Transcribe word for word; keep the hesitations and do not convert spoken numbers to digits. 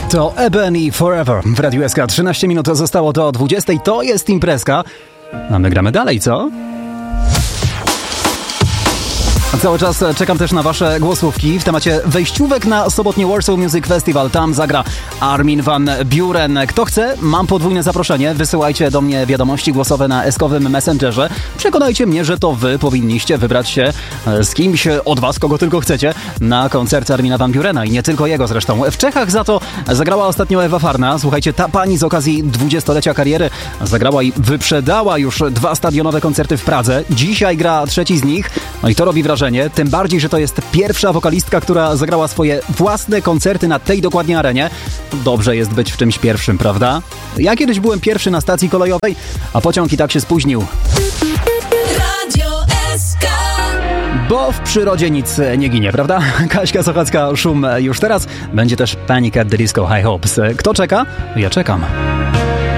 To Eben i Forever w Radiu S K. trzynaście minut zostało do dwudziestej. To jest imprezka. A my gramy dalej, co? Cały czas czekam też na wasze głosówki w temacie wejściówek na sobotni Warsaw Music Festival. Tam zagra Armin van Buuren. Kto chce, mam podwójne zaproszenie. Wysyłajcie do mnie wiadomości głosowe na eskowym Messengerze. Przekonajcie mnie, że to wy powinniście wybrać się z kimś od was, kogo tylko chcecie, na koncert Armina van Buurena i nie tylko jego zresztą. W Czechach za to zagrała ostatnio Ewa Farna. Słuchajcie, ta pani z okazji dwudziestolecia kariery zagrała i wyprzedała już dwa stadionowe koncerty w Pradze. Dzisiaj gra trzeci z nich. No i to robi wrażenie. Tym bardziej, że to jest pierwsza wokalistka, która zagrała swoje własne koncerty na tej dokładnie arenie. Dobrze jest być w czymś pierwszym, prawda? Ja kiedyś byłem pierwszy na stacji kolejowej, a pociąg i tak się spóźnił. Radio S K. Bo w przyrodzie nic nie ginie, prawda? Kaśka Sochacka, Szum już teraz. Będzie też Panic at the Disco High Hopes. Kto czeka? Ja czekam.